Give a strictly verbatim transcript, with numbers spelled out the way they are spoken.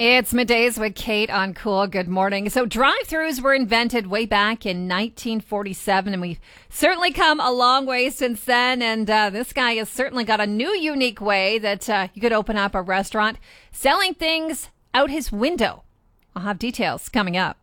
It's middays with Kate on Cool. Good morning. So drive-thrus were invented way back in nineteen forty-seven, and we've certainly come a long way since then. And uh, this guy has certainly got a new unique way that uh, you could open up a restaurant selling things out his window. I'll have details coming up.